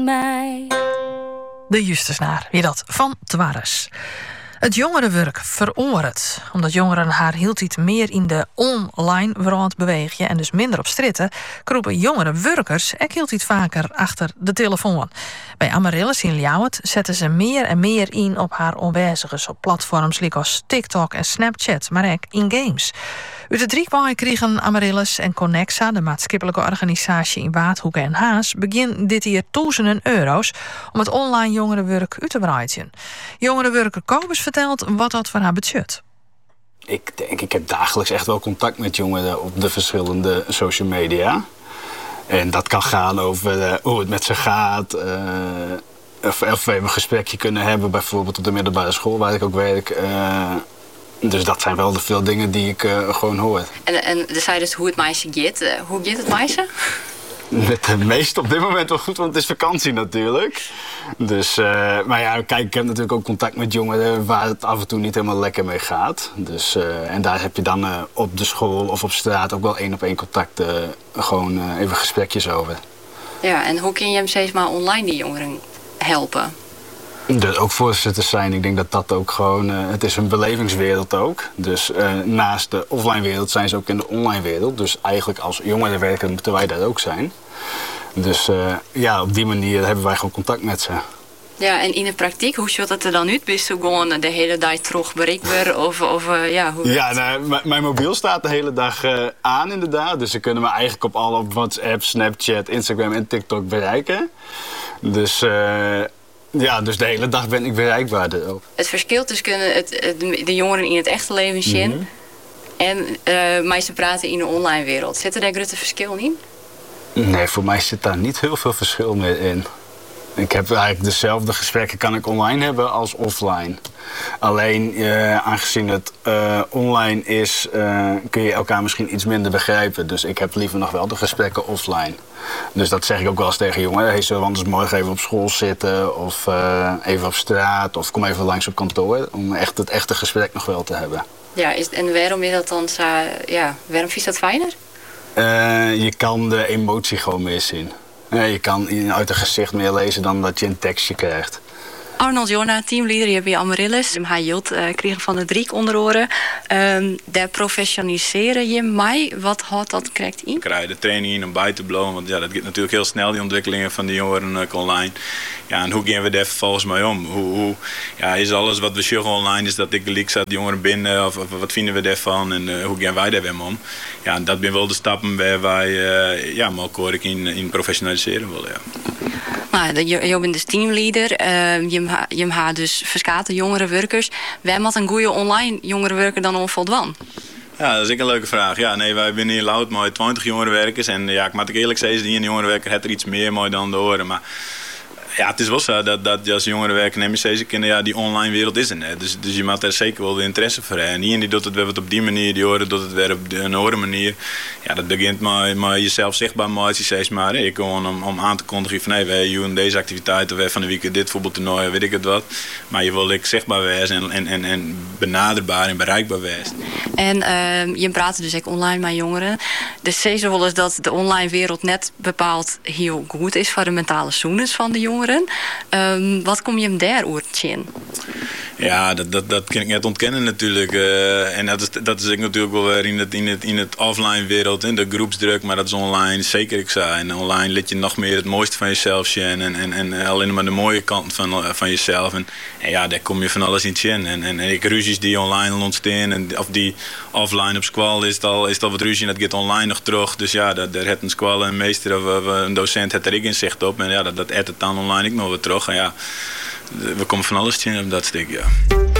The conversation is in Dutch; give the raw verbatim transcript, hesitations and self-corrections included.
mij. De Justusnaar, weer dat van Twares. Het jongerenwerk veroorhet. Omdat jongeren haar hield meer in de online wereld bewegen en dus minder op stritten, kroepen jongere werkers ook hield vaker achter de telefoon. Bij Amaryllis in Ljouwert zetten ze meer en meer in op haar onwijzigers op platforms als TikTok en Snapchat, maar ook in games. Uit de driekwaaien kregen Amaryllis en Connexa, de maatschappelijke organisatie in Waardhoek en Haas, begin dit jaar duizenden euro's om het online jongerenwerk uit te breiden. Jongerenwerker Kobus vertelt wat dat voor haar budget. Ik denk, ik heb dagelijks echt wel contact met jongeren op de verschillende social media. En dat kan gaan over uh, hoe het met ze gaat. Uh, of, of we een gesprekje kunnen hebben, bijvoorbeeld op de middelbare school waar ik ook werk. Uh, dus dat zijn wel de veel dingen die ik uh, gewoon hoor. En, en de zei dus hoe het meisje gaat. Uh, hoe gaat het meisje? Met de meeste op dit moment wel goed, want het is vakantie natuurlijk. Dus, uh, maar ja, kijk, ik heb natuurlijk ook contact met jongeren waar het af en toe niet helemaal lekker mee gaat. Dus, uh, en daar heb je dan uh, op de school of op straat ook wel één op één contact, uh, gewoon uh, even gesprekjes over. Ja, en hoe kun je hem steeds maar online die jongeren helpen? Dus ook voorzitter zijn, ik denk dat dat ook gewoon, uh, het is een belevingswereld ook. Dus uh, naast de offline wereld zijn ze ook in de online wereld. Dus eigenlijk als jongerenwerker moeten wij daar ook zijn. Dus uh, ja, op die manier hebben wij gewoon contact met ze. Ja, en in de praktijk, hoe ziet dat er dan uit? Bist u gewoon de hele dag terug bereikbaar? Of, of, uh, ja, hoe ja nou, mijn mobiel staat de hele dag uh, aan inderdaad. Dus ze kunnen me eigenlijk op alle op WhatsApp, Snapchat, Instagram en TikTok bereiken. Dus... Uh, Ja, dus de hele dag ben ik bereikbaar ook. Het verschil tussen het, het, de jongeren in het echte leven zien mm-hmm. en uh, mij ze praten in de online wereld. Zit er daar grote verschil in? Nee, voor mij zit daar niet heel veel verschil meer in. Ik heb eigenlijk dezelfde gesprekken kan ik online hebben als offline. Alleen uh, aangezien het uh, online is, uh, kun je elkaar misschien iets minder begrijpen. Dus ik heb liever nog wel de gesprekken offline. Dus dat zeg ik ook wel eens tegen jongeren. Hey, zullen we anders morgen even op school zitten of uh, even op straat of kom even langs op kantoor. Om echt het echte gesprek nog wel te hebben. Ja, is, en waarom is dat dan zo, ja, waarom vind je dat fijner? Uh, je kan de emotie gewoon meer zien. Ja, je kan uit een gezicht meer lezen dan dat je een tekstje krijgt. Arnold Jorna, teamleader hier bij Amaryllis. Hij hield uh, kreeg van de drie onder oren. Um, daar professionaliseren je mij. Wat houdt dat correct in? We krijgen de training in om bij te blowen. Want ja, dat gaat natuurlijk heel snel, die ontwikkelingen van die jongeren uh, online. Ja, en hoe gaan we daar volgens mij om? Hoe, hoe, ja, is alles wat we zeggen online, is dat ik gelijk zat de jongeren binnen? Of, of wat vinden we daarvan? En uh, hoe gaan wij daar weer om? Ja, dat zijn wel de stappen waar wij uh, ja, maar in, in professionaliseren willen. Ja. Nou, je, je bent dus teamleader. Uh, je je hebt dus verschillende jongerenwerkers. Wij moet een goede online jongerenwerker dan onvoldoen? Ja, dat is ook een leuke vraag. Ja, nee, wij zijn hier loud met twintig jongerenwerkers. En ja, ik moet ik eerlijk zeggen, die ene jongerenwerker heeft er iets meer mooi dan de oren. Maar ja, het is wel zo dat, dat je als jongerenwerker neem je steeds kennen, ja, die online wereld is er net. Dus, dus je moet er zeker wel de interesse voor hebben. En die, die doet het weer wat op die manier, die horen doet het weer op een andere manier. Ja, dat begint maar, maar jezelf zichtbaar maken. Je steeds maar, ik gewoon om, om aan te kondigen van, hey, wij doen deze activiteiten, wij van de week dit voetbaltoernooi, weet ik het wat. Maar je wil ik zichtbaar wezen en, en, en, en benaderbaar en bereikbaar wezen. En uh, je praat dus ook online met jongeren. Dus zie je wel eens dat de online wereld net bepaald heel goed is voor de mentale zones van de jongeren. Um, wat kom je hem daar in? Ja, dat, dat, dat kan ik net ontkennen natuurlijk. Uh, en dat is, dat is ik natuurlijk wel weer in het, in het, in het offline wereld, in de groepsdruk, maar dat is online zeker ik zei. En online liet je nog meer het mooiste van jezelf zien en, en, en alleen maar de mooie kant van, van jezelf. En, en ja, daar kom je van alles in zien. En, en, en ik ruzies die online ontstaan, en of die offline op squal is het al, is het al wat ruzie en dat gaat online nog terug. Dus ja, dat, daar heeft een squal, een meester of, of een docent het er ik in zicht op. En ja, dat, dat eet het dan online ik nog weer terug. En ja, we komen van alles zien op dat stuk, ja.